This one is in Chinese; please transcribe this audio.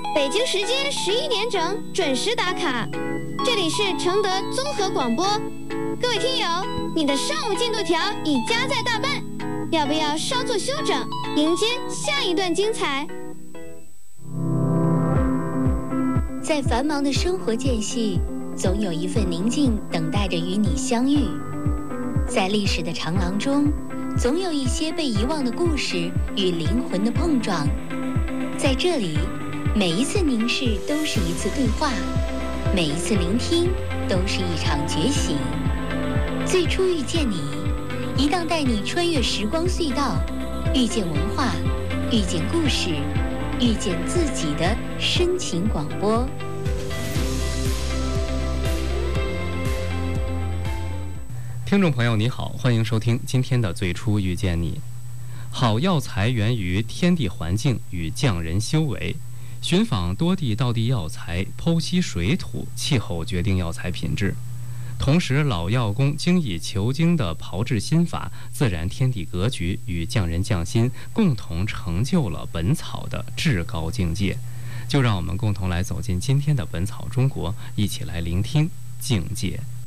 北京时间11点整准时打卡。这里是承德综合广播，各位听友，你的上午进度条已加载大半，要不要稍作休整，迎接下一段精彩？ 在繁忙的生活间隙，总有一份宁静等待着与你相遇。在历史的长廊中，总有一些被遗忘的故事与灵魂的碰撞。在这里，每一次凝视都是一次对话，每一次聆听都是一场觉醒。最初遇见你，一档带你穿越时光隧道，遇见文化，遇见故事，遇见自己的深情广播。 听众朋友你好，欢迎收听今天的最初遇见你。好药材源于天地环境与匠人修为，寻访多地道地药材，剖析水土气候，决定药材品质。同时，老药工精益求精的炮制心法、自然天地格局与匠人匠心，共同成就了本草的至高境界。就让我们共同来走进今天的《本草中国》，一起来聆听境界。